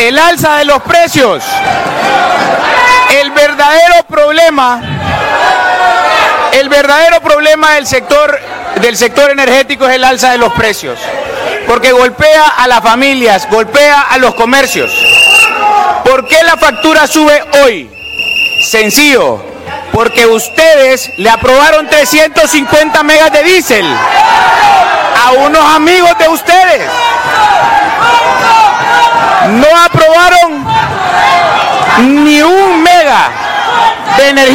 El alza de los precios. El verdadero problema del sector energético es el alza de los precios, porque golpea a las familias, golpea a los comercios. ¿Por qué la factura sube hoy? Sencillo, porque ustedes le aprobaron 350 megas de diésel a unos amigos de ustedes. No aprobaron ni un mega de energía.